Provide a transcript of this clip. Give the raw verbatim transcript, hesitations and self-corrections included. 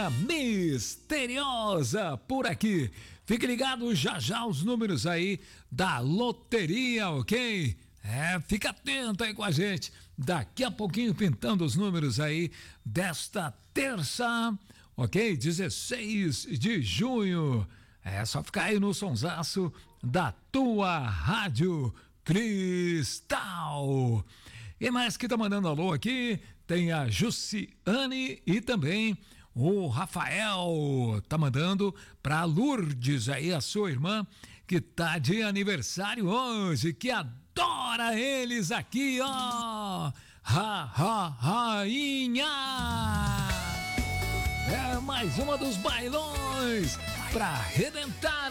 Hora misteriosa por aqui. Fique ligado, já já os números aí da loteria, ok? É, fica atento aí com a gente. Daqui a pouquinho pintando os números aí desta terça, ok? dezesseis de junho. É só ficar aí no sonsaço da tua Rádio Cristal. E mais que tá mandando alô aqui, tem a Jussiane e também o Rafael tá mandando pra Lourdes aí, a sua irmã, que tá de aniversário hoje, que adora eles aqui, ó. Ha, ha, rainha! É mais uma dos bailões pra arrebentar